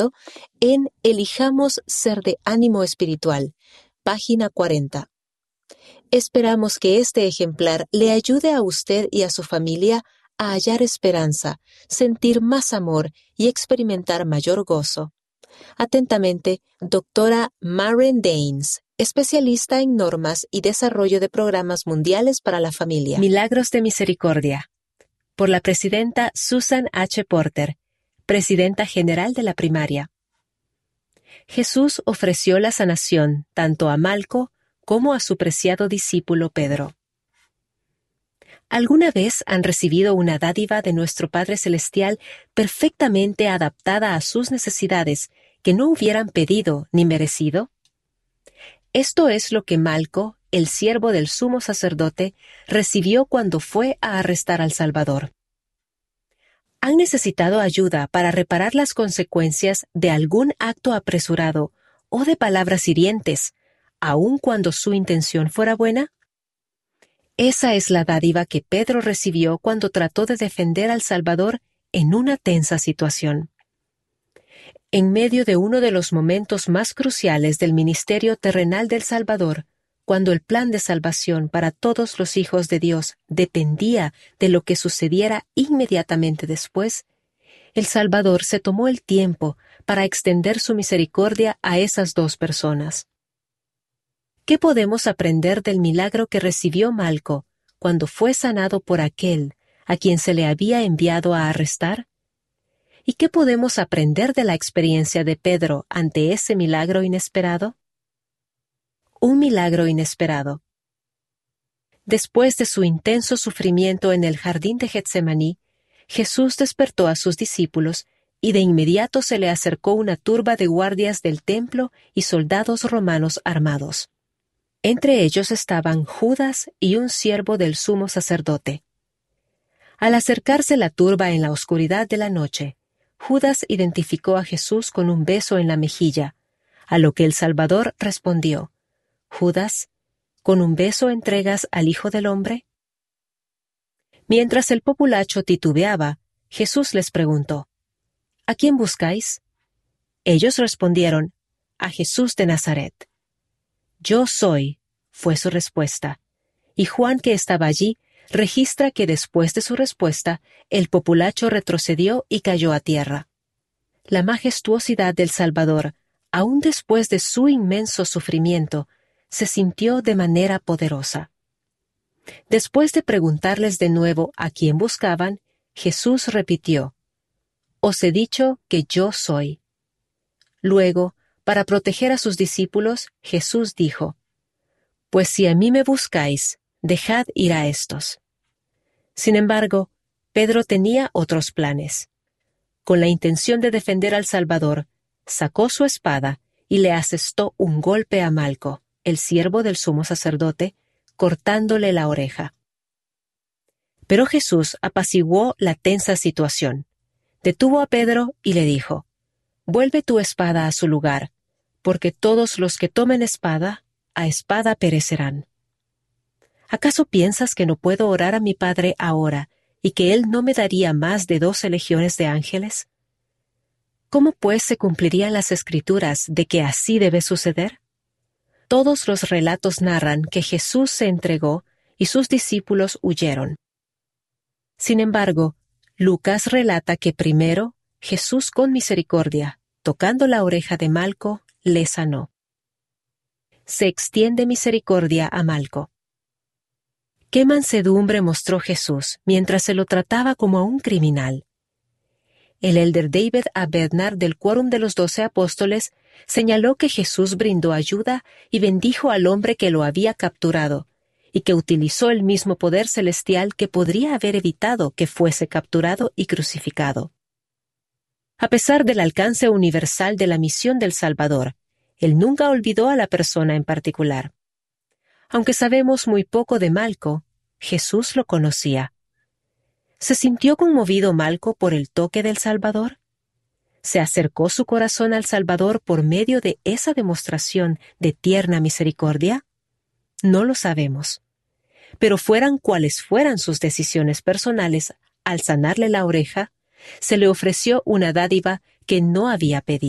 Testamento en Elijamos ser de ánimo espiritual, página 40. Esperamos que este ejemplar le ayude a usted y a su familia a hallar esperanza, sentir más amor y experimentar mayor gozo. Atentamente, Doctora Maren Daines, especialista en normas y desarrollo de programas mundiales para la familia. Milagros de Misericordia, por la presidenta Susan H. Porter, presidenta general de la primaria. Jesús ofreció la sanación tanto a Malco como a su preciado discípulo Pedro. ¿Alguna vez han recibido una dádiva de nuestro Padre Celestial perfectamente adaptada a sus necesidades que no hubieran pedido ni merecido? Esto es lo que Malco, el siervo del sumo sacerdote, recibió cuando fue a arrestar al Salvador. ¿Han necesitado ayuda para reparar las consecuencias de algún acto apresurado o de palabras hirientes, aun cuando su intención fuera buena? Esa es la dádiva que Pedro recibió cuando trató de defender al Salvador en una tensa situación. En medio de uno de los momentos más cruciales del ministerio terrenal del Salvador, cuando el plan de salvación para todos los hijos de Dios dependía de lo que sucediera inmediatamente después, el Salvador se tomó el tiempo para extender su misericordia a esas dos personas. ¿Qué podemos aprender del milagro que recibió Malco cuando fue sanado por aquel a quien se le había enviado a arrestar? ¿Y qué podemos aprender de la experiencia de Pedro ante ese milagro inesperado? Un milagro inesperado. Después de su intenso sufrimiento en el jardín de Getsemaní, Jesús despertó a sus discípulos y de inmediato se le acercó una turba de guardias del templo y soldados romanos armados. Entre ellos estaban Judas y un siervo del sumo sacerdote. Al acercarse la turba en la oscuridad de la noche, Judas identificó a Jesús con un beso en la mejilla, a lo que el Salvador respondió: «Judas, ¿con un beso entregas al Hijo del Hombre?». Mientras el populacho titubeaba, Jesús les preguntó: «¿A quién buscáis?». Ellos respondieron: «A Jesús de Nazaret». «Yo soy», fue su respuesta, y Juan, que estaba allí, registra que después de su respuesta, el populacho retrocedió y cayó a tierra. La majestuosidad del Salvador, aun después de su inmenso sufrimiento, se sintió de manera poderosa. Después de preguntarles de nuevo a quién buscaban, Jesús repitió: «Os he dicho que yo soy». Luego, para proteger a sus discípulos, Jesús dijo: «Pues si a mí me buscáis, dejad ir a estos». Sin embargo, Pedro tenía otros planes. Con la intención de defender al Salvador, sacó su espada y le asestó un golpe a Malco, el siervo del sumo sacerdote, cortándole la oreja. Pero Jesús apaciguó la tensa situación. Detuvo a Pedro y le dijo: «Vuelve tu espada a su lugar, porque todos los que tomen espada, a espada perecerán». ¿Acaso piensas que no puedo orar a mi Padre ahora y que Él no me daría más de 12 legiones de ángeles? ¿Cómo pues se cumplirían las Escrituras de que así debe suceder? Todos los relatos narran que Jesús se entregó y sus discípulos huyeron. Sin embargo, Lucas relata que primero Jesús, con misericordia, tocando la oreja de Malco, le sanó. Se extiende misericordia a Malco. ¿Qué mansedumbre mostró Jesús mientras se lo trataba como a un criminal? El elder David A. Bednar del Quórum de los 12 Apóstoles señaló que Jesús brindó ayuda y bendijo al hombre que lo había capturado, y que utilizó el mismo poder celestial que podría haber evitado que fuese capturado y crucificado. A pesar del alcance universal de la misión del Salvador, Él nunca olvidó a la persona en particular. Aunque sabemos muy poco de Malco, Jesús lo conocía. ¿Se sintió conmovido Malco por el toque del Salvador? ¿Se acercó su corazón al Salvador por medio de esa demostración de tierna misericordia? No lo sabemos. Pero fueran cuales fueran sus decisiones personales, al sanarle la oreja, se le ofreció una dádiva que no había pedido.